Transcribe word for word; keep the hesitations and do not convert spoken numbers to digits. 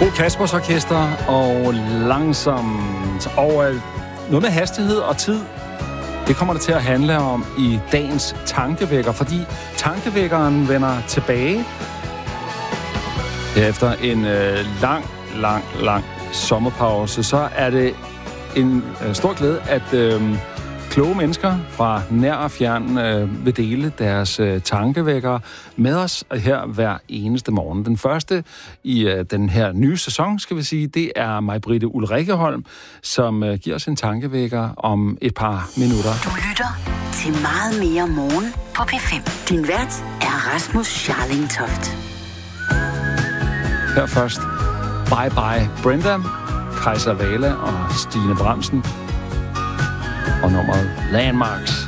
Bo Kaspers Orkester og langsomt over noget med hastighed og tid. Det kommer det til at handle om i dagens tankevækker, fordi tankevækkeren vender tilbage efter en øh, lang, lang, lang sommerpause. Så er det en øh, stor glæde, at øh, kloge mennesker fra nær og fjern øh, vil dele deres øh, tankevækker med os her hver eneste morgen. Den første i øh, den her nye sæson, skal vi sige, det er Maj-Britte Ulrikkeholm, som øh, giver os en tankevækker om et par minutter. Du lytter til Meget mere morgen på P fem. Din vært er Rasmus Scharling Toft. Her først, Bye Bye Brenda, Kajsa Wala og Stine Bramsen. Og nummeret Landmarks.